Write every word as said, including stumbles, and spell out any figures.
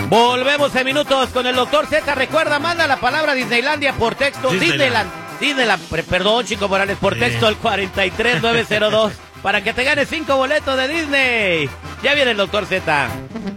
Volvemos en minutos con el doctor Z. Recuerda, manda la palabra Disneylandia por texto. Disneyland. Disneyland, perdón, Chico Morales, por texto al cuarenta y tres nueve cero dos para que te ganes cinco boletos de Disney. Ya viene el doctor Z.